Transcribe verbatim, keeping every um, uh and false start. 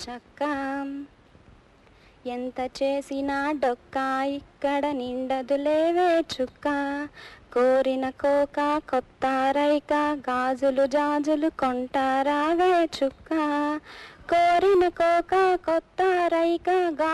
చక్క ఎంత చేసినా డొక్క ఇక్కడ నిండదు లేవే చుక్క కోరిన కోక కొత్త రైక గాజులు జాజులు కొంటారావే చుక్క కోరిన కోక కొత్త రైక గా